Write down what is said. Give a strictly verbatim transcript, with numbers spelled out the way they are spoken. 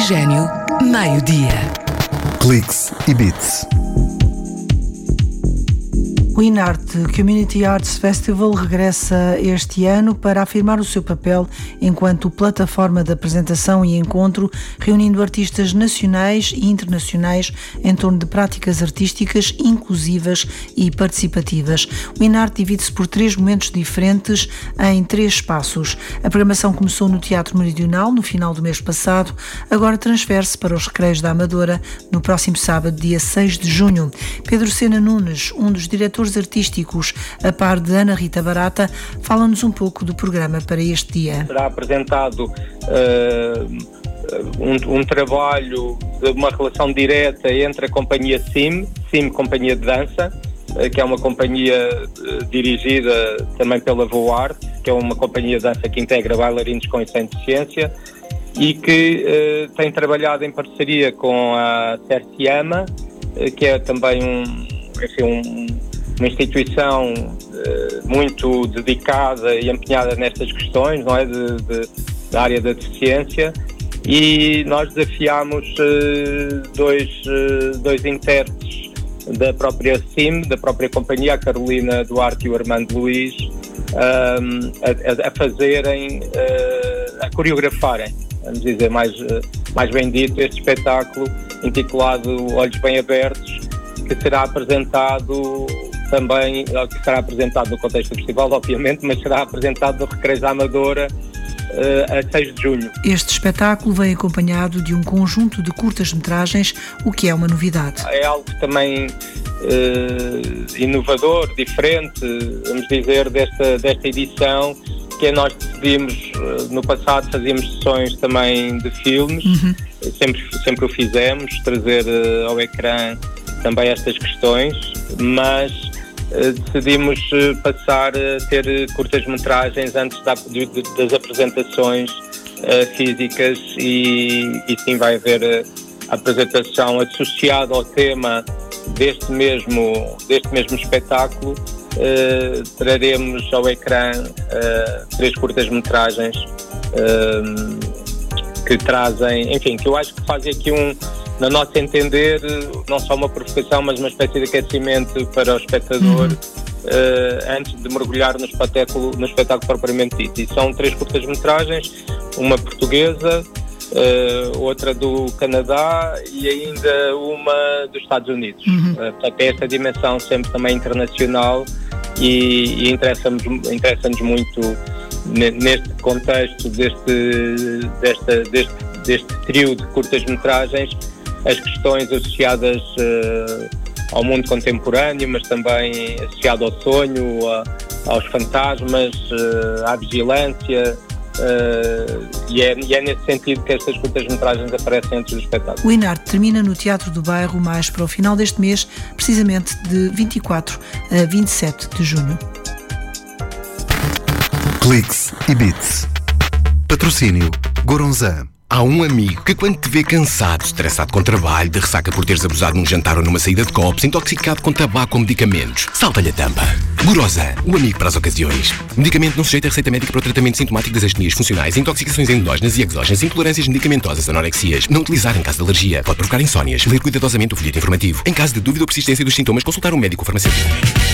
Oxigênio, meio-dia. Clicks e Beats. O INARTE Community Arts Festival regressa este ano para afirmar o seu papel enquanto plataforma de apresentação e encontro, reunindo artistas nacionais e internacionais em torno de práticas artísticas inclusivas e participativas. O INARTE divide-se por três momentos diferentes em três espaços. A programação começou no Teatro Meridional no final do mês passado, agora transfere-se para os Recreios da Amadora no próximo sábado, dia seis de junho. Pedro Sena Nunes, um dos diretores artísticos, a par de Ana Rita Barata, fala-nos um pouco do programa para este dia. Será apresentado uh, um, um trabalho de uma relação direta entre a companhia S I M, S I M Companhia de Dança, uh, que é uma companhia uh, dirigida também pela Voart, que é uma companhia de dança que integra bailarinos com e sem deficiência e que uh, tem trabalhado em parceria com a Cerciama, uh, que é também um, enfim, um uma instituição uh, muito dedicada e empenhada nestas questões, não é, de, de, da área da deficiência, e nós desafiámos uh, dois, uh, dois intérpretes da própria S I M, da própria companhia, a Carolina Duarte e o Armando Luís, um, a, a fazerem, uh, a coreografarem, vamos dizer mais, uh, mais bem dito, este espetáculo intitulado Olhos Bem Abertos, que será apresentado também, que será apresentado no contexto do festival, obviamente, mas será apresentado no Recreios da Amadora uh, a seis de junho. Este espetáculo vem acompanhado de um conjunto de curtas-metragens, o que é uma novidade. É algo também uh, inovador, diferente, vamos dizer, desta, desta edição, que é nós decidimos, uh, no passado fazíamos sessões também de filmes, uhum. sempre, sempre o fizemos, trazer uh, ao ecrã também estas questões, mas uh, decidimos uh, passar a ter curtas-metragens antes da, de, de, das apresentações uh, físicas e, e sim vai haver uh, a apresentação associada ao tema deste mesmo, deste mesmo espetáculo. Uh, traremos ao ecrã uh, três curtas-metragens uh, que trazem, enfim, que eu acho que fazem aqui um, na nossa entender, não só uma provocação, mas uma espécie de aquecimento para o espectador, uhum. uh, antes de mergulhar no espetáculo, no espetáculo propriamente dito. E são três curtas-metragens, uma portuguesa, uh, outra do Canadá e ainda uma dos Estados Unidos. Uhum. Uh, portanto, é esta dimensão sempre também internacional e, e interessa-nos, interessa-nos muito neste contexto deste, desta, deste, deste trio de curtas-metragens, as questões associadas uh, ao mundo contemporâneo, mas também associado ao sonho, a, aos fantasmas, uh, à vigilância, uh, e, é, e é nesse sentido que estas curtas-metragens aparecem antes do espetáculo. O INARTE termina no Teatro do Bairro mais para o final deste mês, precisamente de vinte e quatro a vinte e sete de junho. Clicks e Beats. Patrocínio Goronzan. Há um amigo que quando te vê cansado, estressado com trabalho, de ressaca por teres abusado num jantar ou numa saída de copos, intoxicado com tabaco ou medicamentos, salta-lhe a tampa. Goronzan, o amigo para as ocasiões. Medicamento não sujeito a receita médica para o tratamento sintomático das astenias funcionais, intoxicações endógenas e exógenas, intolerâncias medicamentosas, anorexias. Não utilizar em caso de alergia. Pode provocar insónias. Ler cuidadosamente o folheto informativo. Em caso de dúvida ou persistência dos sintomas, consultar um médico ou farmacêutico.